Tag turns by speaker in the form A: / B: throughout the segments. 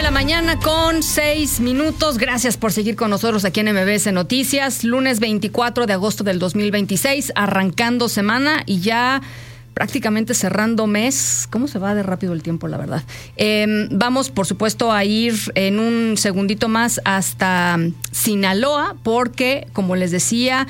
A: 9:06 a.m. Gracias por seguir con nosotros aquí en MBS Noticias. Lunes 24 de agosto del 2026, arrancando semana y ya prácticamente cerrando mes. ¿Cómo se va de rápido el tiempo, la verdad? Vamos, por supuesto, a ir en un segundito más hasta Sinaloa, porque, como les decía,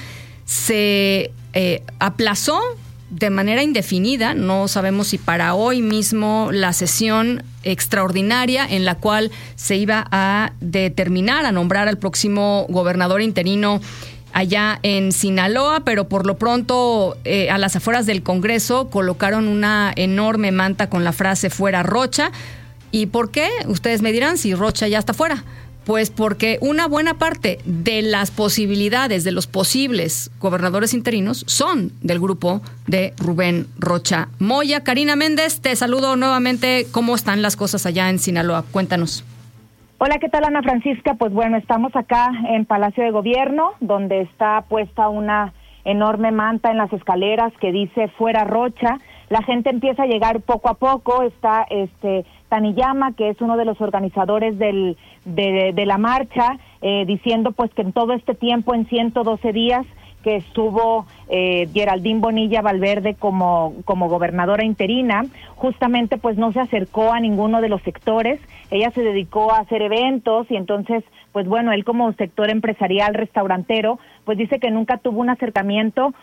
A: se aplazó de manera indefinida, no sabemos si para hoy mismo, la sesión extraordinaria en la cual se iba a determinar, a nombrar al próximo gobernador interino allá en Sinaloa, pero por lo pronto a las afueras del Congreso colocaron una enorme manta con la frase "fuera Rocha". ¿Y por qué? Ustedes me dirán si Rocha ya está fuera. Pues porque una buena parte de las posibilidades de los posibles gobernadores interinos son del grupo de Rubén Rocha Moya. Karina Méndez, te saludo nuevamente. ¿Cómo están las cosas allá en Sinaloa? Cuéntanos.
B: Hola, ¿qué tal, Ana Francisca? Pues bueno, estamos acá en Palacio de Gobierno, donde está puesta una enorme manta en las escaleras que dice "fuera Rocha". La gente empieza a llegar poco a poco. Está Taniyama, que es uno de los organizadores de la marcha, diciendo pues que en todo este tiempo, en 112 días que estuvo Geraldine Bonilla Valverde como gobernadora interina, justamente pues no se acercó a ninguno de los sectores. Ella se dedicó a hacer eventos y entonces, pues bueno, él como sector empresarial restaurantero, pues dice que nunca tuvo un acercamiento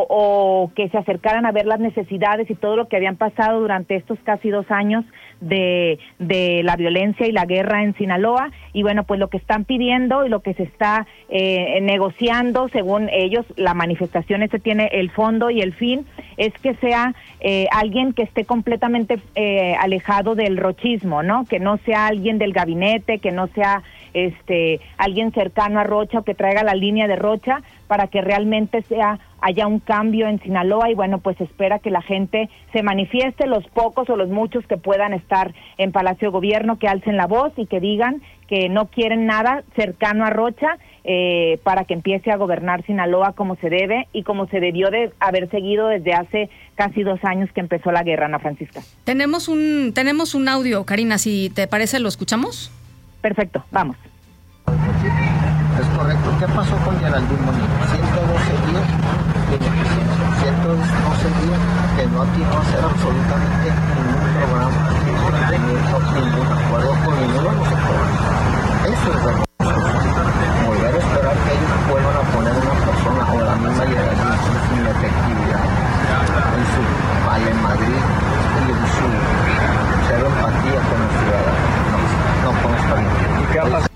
B: o que se acercaran a ver las necesidades y todo lo que habían pasado durante estos casi 2 años de la violencia y la guerra en Sinaloa. Y bueno, pues lo que están pidiendo y lo que se está negociando, según ellos, la manifestación tiene el fondo y el fin, es que sea alguien que esté completamente alejado del rochismo, ¿no? Que no sea alguien del gabinete, que no sea alguien cercano a Rocha o que traiga la línea de Rocha, para que realmente haya un cambio en Sinaloa. Y bueno, pues espera que la gente se manifieste, los pocos o los muchos que puedan estar en Palacio de Gobierno, que alcen la voz y que digan que no quieren nada cercano a Rocha, para que empiece a gobernar Sinaloa como se debe y como se debió de haber seguido desde hace casi 2 años que empezó la guerra, Ana Francisca.
A: Tenemos un audio, Karina, si te parece, ¿lo escuchamos?
B: Perfecto, vamos.
C: Es correcto. ¿Qué pasó con Geraldine Bonilla? 112 días de ineficiencia, 112 días que no atinó a hacer absolutamente ningún programa, ningún acuerdo con ninguno de los sectores. Eso es verdad. Volver a esperar que ellos vuelvan a poner una persona o la misma Geraldine en su inefectividad, en su valemadrid y en su cero empatía con el ciudadano. No podemos permitir. ¿Y qué ha pasado?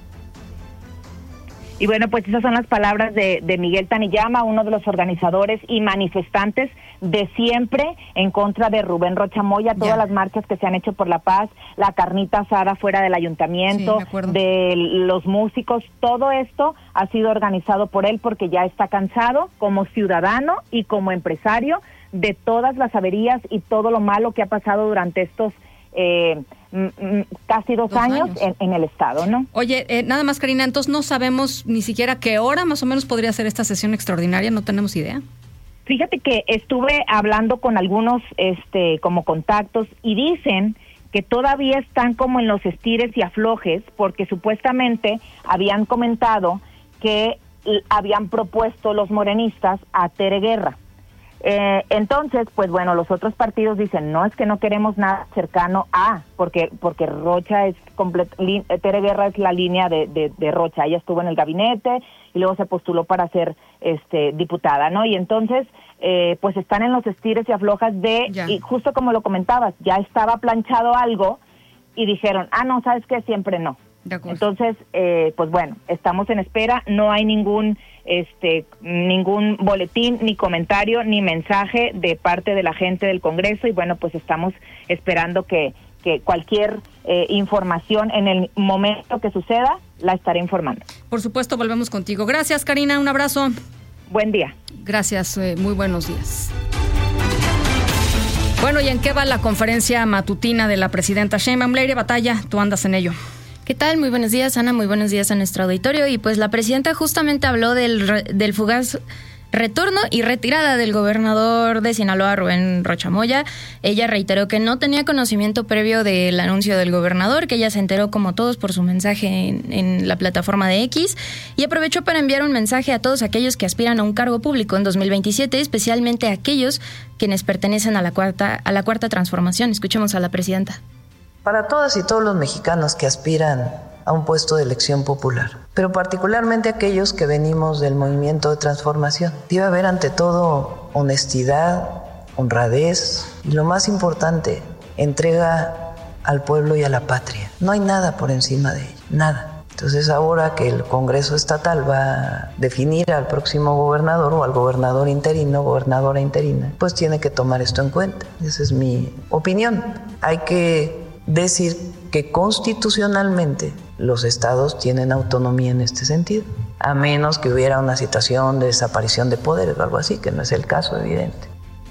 B: Y bueno, pues esas son las palabras de Miguel Taniyama, uno de los organizadores y manifestantes de siempre en contra de Rubén Rocha Moya. Todas las marchas que se han hecho por la paz, la carnita asada fuera del ayuntamiento, de los músicos, todo esto ha sido organizado por él, porque ya está cansado como ciudadano y como empresario de todas las averías y todo lo malo que ha pasado durante estos casi 2 años. En el estado, ¿no?
A: Oye, nada más, Karina, entonces no sabemos ni siquiera qué hora más o menos podría ser esta sesión extraordinaria, no tenemos idea.
B: Fíjate que estuve hablando con algunos como contactos y dicen que todavía están como en los estires y aflojes, porque supuestamente habían comentado que habían propuesto los morenistas a Tere Guerra. Entonces, pues bueno, los otros partidos dicen, no, es que no queremos nada cercano a, porque Rocha es Tere Guerra es la línea de Rocha. Ella estuvo en el gabinete y luego se postuló para ser diputada, ¿no? Y entonces, pues están en los estires y aflojas y justo como lo comentabas, ya estaba planchado algo y dijeron, no, ¿sabes qué? Siempre no. Entonces, pues bueno, estamos en espera, no hay ningún boletín, ni comentario, ni mensaje de parte de la gente del Congreso, y bueno, pues estamos esperando que cualquier información en el momento que suceda, la estaré informando.
A: Por supuesto, volvemos contigo. Gracias, Karina, un abrazo.
B: Buen día.
A: Gracias, muy buenos días. Bueno, ¿y en qué va la conferencia matutina de la presidenta Sheinbaum? Leire Batalla, tú andas en ello.
D: ¿Qué tal? Muy buenos días, Ana. Muy buenos días a nuestro auditorio. Y pues la presidenta justamente habló del fugaz retorno y retirada del gobernador de Sinaloa, Rubén Rocha Moya. Ella reiteró que no tenía conocimiento previo del anuncio del gobernador, que ella se enteró como todos por su mensaje en la plataforma de X, y aprovechó para enviar un mensaje a todos aquellos que aspiran a un cargo público en 2027, especialmente a aquellos quienes pertenecen a la cuarta transformación. Escuchemos a la presidenta.
E: Para todas y todos los mexicanos que aspiran a un puesto de elección popular, pero particularmente aquellos que venimos del movimiento de transformación. Debe haber ante todo honestidad, honradez y lo más importante, entrega al pueblo y a la patria. No hay nada por encima de ello, nada. Entonces ahora que el Congreso Estatal va a definir al próximo gobernador o al gobernador interino, gobernadora interina, pues tiene que tomar esto en cuenta. Esa es mi opinión. Hay que decir que constitucionalmente los estados tienen autonomía en este sentido, a menos que hubiera una situación de desaparición de poderes o algo así, que no es el caso, evidente.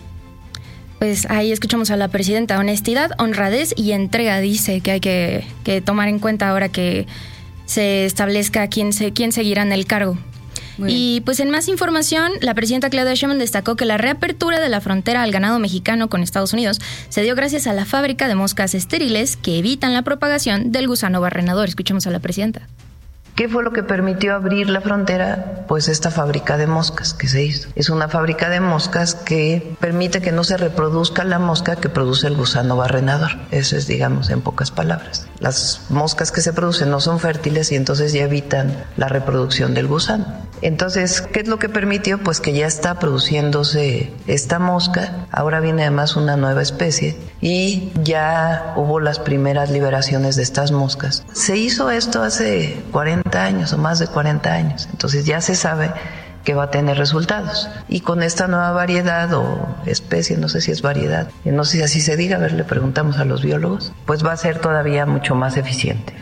D: Pues ahí escuchamos a la presidenta. Honestidad, honradez y entrega, dice que hay que tomar en cuenta ahora que se establezca quién seguirá en el cargo. Y pues en más información, la presidenta Claudia Sheinbaum destacó que la reapertura de la frontera al ganado mexicano con Estados Unidos se dio gracias a la fábrica de moscas estériles que evitan la propagación del gusano barrenador. Escuchemos a la presidenta.
E: ¿Qué fue lo que permitió abrir la frontera? Pues esta fábrica de moscas que se hizo. Es una fábrica de moscas que permite que no se reproduzca la mosca que produce el gusano barrenador. Eso es, digamos, en pocas palabras. Las moscas que se producen no son fértiles y entonces ya evitan la reproducción del gusano. Entonces, ¿qué es lo que permitió? Pues que ya está produciéndose esta mosca. Ahora viene además una nueva especie y ya hubo las primeras liberaciones de estas moscas. Se hizo esto hace 40 años o más de 40 años. Entonces ya se sabe que va a tener resultados. Y con esta nueva variedad o especie, no sé si es variedad, no sé si así se diga, a ver, le preguntamos a los biólogos, pues va a ser todavía mucho más eficiente.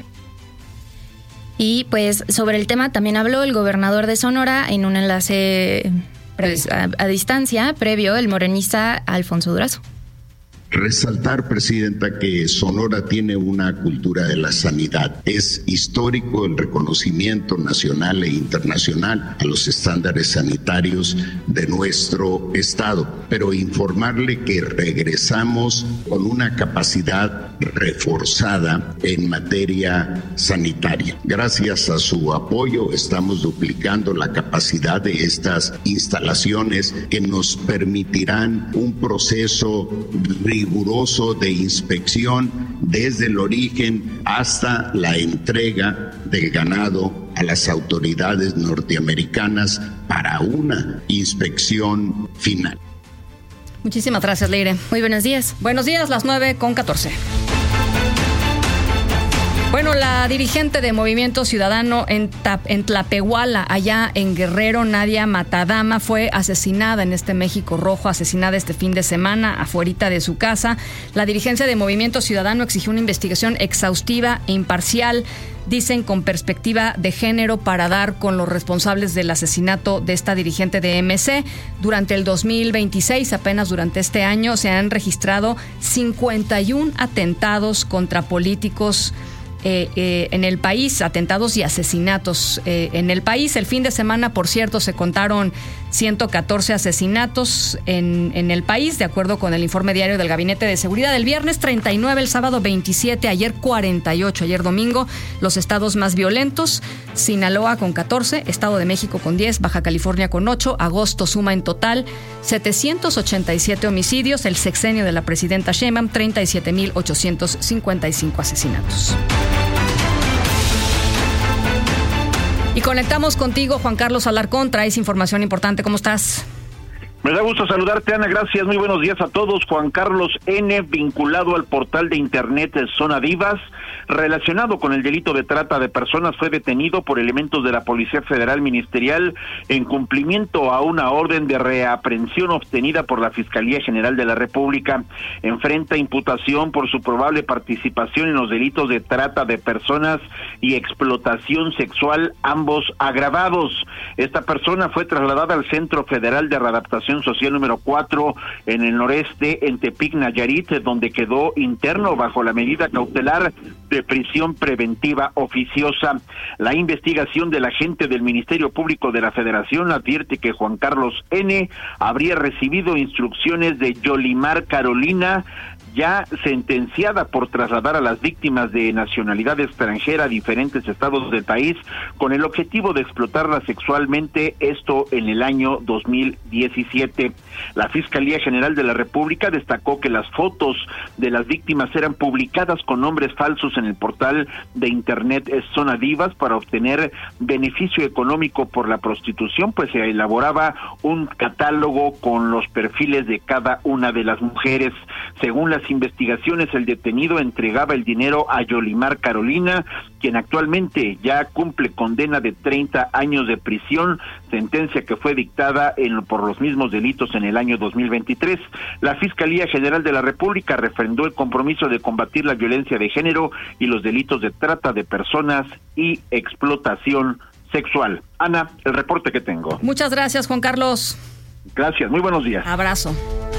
D: Y pues sobre el tema también habló el gobernador de Sonora en un enlace pues, a distancia previo, el morenista Alfonso Durazo.
F: Resaltar, Presidenta, que Sonora tiene una cultura de la sanidad. Es histórico el reconocimiento nacional e internacional a los estándares sanitarios de nuestro estado, pero informarle que regresamos con una capacidad reforzada en materia sanitaria. Gracias a su apoyo estamos duplicando la capacidad de estas instalaciones que nos permitirán un proceso riguroso de inspección desde el origen hasta la entrega del ganado a las autoridades norteamericanas para una inspección final.
A: Muchísimas gracias, Leire.
D: Muy buenos días.
A: Buenos días, las 9:14. Bueno, la dirigente de Movimiento Ciudadano en Tlapehuala, allá en Guerrero, Nadia Matadama, fue asesinada en este México Rojo, asesinada este fin de semana afuerita de su casa. La dirigencia de Movimiento Ciudadano exigió una investigación exhaustiva e imparcial, dicen con perspectiva de género, para dar con los responsables del asesinato de esta dirigente de MC. Durante el 2026, apenas durante este año, se han registrado 51 atentados contra políticos en el país, atentados y asesinatos en el país. El fin de semana, por cierto, se contaron 114 asesinatos en el país, de acuerdo con el informe diario del Gabinete de Seguridad. El viernes 39, el sábado 27, ayer 48, ayer domingo. Los estados más violentos: Sinaloa con 14, Estado de México con 10, Baja California con 8. Agosto suma en total 787 homicidios. El sexenio de la presidenta Sheinbaum, 37.855 asesinatos. Y conectamos contigo, Juan Carlos Alarcón. Traes información importante. ¿Cómo estás?
G: Me da gusto saludarte, Ana. Gracias. Muy buenos días a todos. Juan Carlos N., vinculado al portal de internet Zona Vivas, relacionado con el delito de trata de personas, fue detenido por elementos de la Policía Federal Ministerial en cumplimiento a una orden de reaprehensión obtenida por la Fiscalía General de la República. Enfrenta imputación por su probable participación en los delitos de trata de personas y explotación sexual, ambos agravados. Esta persona fue trasladada al Centro Federal de Readaptación Social número 4 en el noreste, en Tepic, Nayarit, donde quedó interno bajo la medida cautelar de prisión preventiva oficiosa. La investigación del agente del Ministerio Público de la Federación advierte que Juan Carlos N. habría recibido instrucciones de Yolimar Carolina, ya sentenciada por trasladar a las víctimas de nacionalidad extranjera a diferentes estados del país con el objetivo de explotarlas sexualmente, esto en el año 2017. La Fiscalía General de la República destacó que las fotos de las víctimas eran publicadas con nombres falsos en el portal de internet Zona Divas para obtener beneficio económico por la prostitución, pues se elaboraba un catálogo con los perfiles de cada una de las mujeres. Según las investigaciones, el detenido entregaba el dinero a Yolimar Carolina, quien actualmente ya cumple condena de 30 años de prisión, sentencia que fue dictada por los mismos delitos en el año 2023. La Fiscalía General de la República refrendó el compromiso de combatir la violencia de género y los delitos de trata de personas y explotación sexual. Ana, el reporte que tengo.
A: Muchas gracias, Juan Carlos.
G: Gracias, muy buenos días.
A: Abrazo.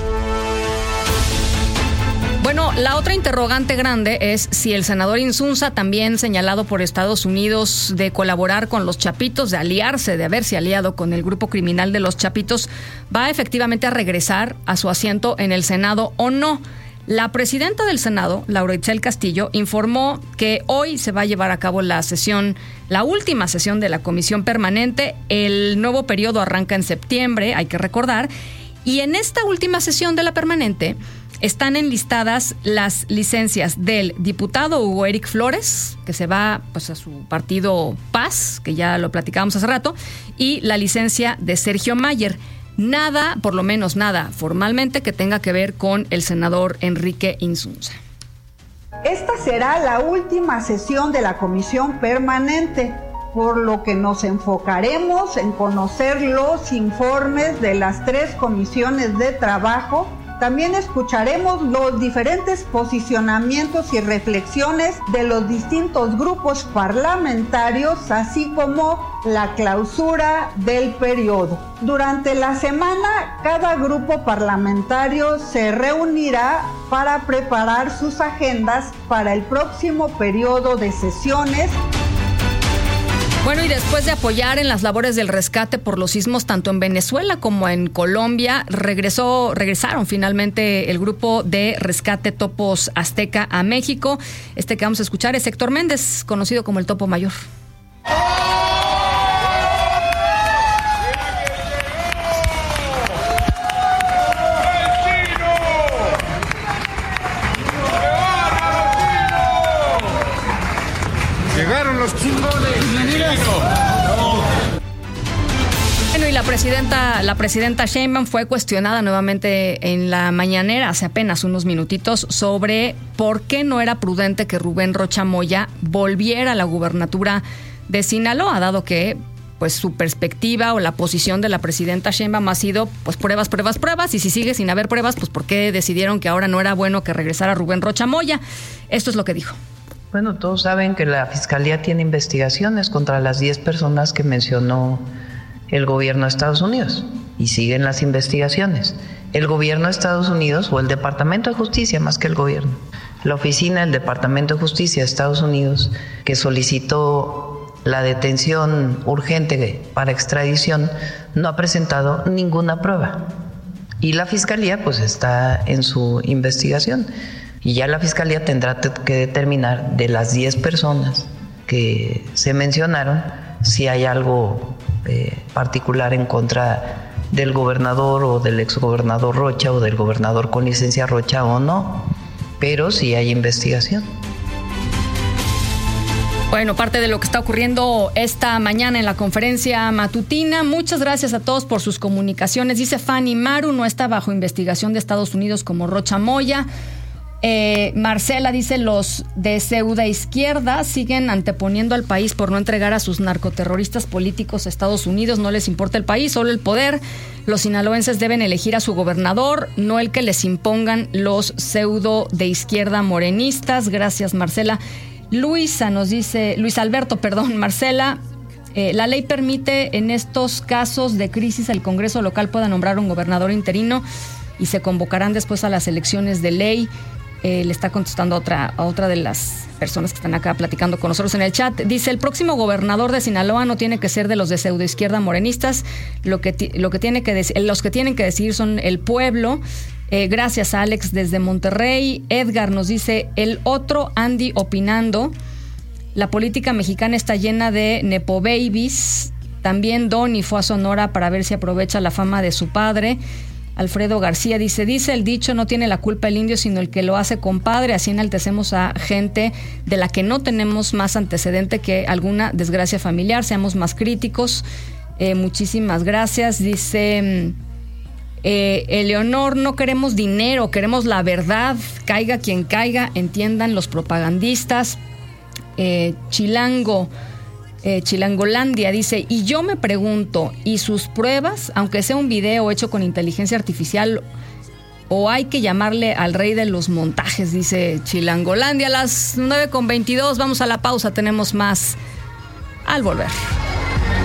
A: Bueno, la otra interrogante grande es si el senador Insunza, también señalado por Estados Unidos de colaborar con los Chapitos, de aliarse, de haberse aliado con el grupo criminal de los Chapitos, va efectivamente a regresar a su asiento en el Senado o no. La presidenta del Senado, Laura Itzel Castillo, informó que hoy se va a llevar a cabo la última sesión de la Comisión Permanente. El nuevo periodo arranca en septiembre, hay que recordar, y en esta última sesión de la permanente están enlistadas las licencias del diputado Hugo Eric Flores, que se va pues a su partido Paz, que ya lo platicábamos hace rato, y la licencia de Sergio Mayer. Nada, por lo menos nada formalmente, que tenga que ver con el senador Enrique Insunza.
H: Esta será la última sesión de la Comisión Permanente, por lo que nos enfocaremos en conocer los informes de las 3 comisiones de trabajo. También escucharemos los diferentes posicionamientos y reflexiones de los distintos grupos parlamentarios, así como la clausura del periodo. Durante la semana, cada grupo parlamentario se reunirá para preparar sus agendas para el próximo periodo de sesiones.
A: Bueno, y después de apoyar en las labores del rescate por los sismos tanto en Venezuela como en Colombia, regresaron finalmente el grupo de rescate Topos Azteca a México. Este que vamos a escuchar es Héctor Méndez, conocido como el Topo Mayor.
I: Llegaron los chingones.
A: Bueno, y la presidenta Sheinbaum fue cuestionada nuevamente en la mañanera hace apenas unos minutitos sobre por qué no era prudente que Rubén Rocha Moya volviera a la gubernatura de Sinaloa, dado que pues su perspectiva o la posición de la presidenta Sheinbaum ha sido pues pruebas, y si sigue sin haber pruebas, pues por qué decidieron que ahora no era bueno que regresara Rubén Rocha Moya. Esto es lo que dijo.
E: Bueno, todos saben que la Fiscalía tiene investigaciones contra las 10 personas que mencionó el gobierno de Estados Unidos y siguen las investigaciones. El gobierno de Estados Unidos o el Departamento de Justicia, más que el gobierno, la oficina del Departamento de Justicia de Estados Unidos, que solicitó la detención urgente para extradición, no ha presentado ninguna prueba. Y la Fiscalía pues está en su investigación. Y ya la Fiscalía tendrá que determinar de las 10 personas que se mencionaron si hay algo particular en contra del gobernador o del exgobernador Rocha o del gobernador con licencia Rocha o no, pero sí hay investigación.
A: Bueno, parte de lo que está ocurriendo esta mañana en la conferencia matutina. Muchas gracias a todos por sus comunicaciones. Dice Fanny, Maru no está bajo investigación de Estados Unidos como Rocha Moya. Marcela dice, los de pseudo izquierda siguen anteponiendo al país por no entregar a sus narcoterroristas políticos a Estados Unidos. No les importa el país, solo el poder. Los sinaloenses deben elegir a su gobernador, no el que les impongan los pseudo de izquierda morenistas. Gracias, Marcela. Luis Alberto, Marcela, la ley permite en estos casos de crisis el Congreso local pueda nombrar un gobernador interino y se convocarán después a las elecciones de ley. Le está contestando a otra de las personas que están acá platicando con nosotros en el chat. Dice, el próximo gobernador de Sinaloa no tiene que ser de los de pseudoizquierda morenistas. Los que tienen que decidir son el pueblo. Gracias, Alex, desde Monterrey. Edgar nos dice, el otro Andy opinando. La política mexicana está llena de nepo babies. También Donny fue a Sonora para ver si aprovecha la fama de su padre. Alfredo García dice el dicho, no tiene la culpa el indio, sino el que lo hace compadre. Así enaltecemos a gente de la que no tenemos más antecedente que alguna desgracia familiar. Seamos más críticos. Muchísimas gracias. Dice Eleonor, no queremos dinero, queremos la verdad. Caiga quien caiga, entiendan los propagandistas. Chilangolandia dice, y yo me pregunto, ¿y sus pruebas, aunque sea un video hecho con inteligencia artificial, o hay que llamarle al rey de los montajes? Dice Chilangolandia. A las 9:22 vamos a la pausa, tenemos más al volver.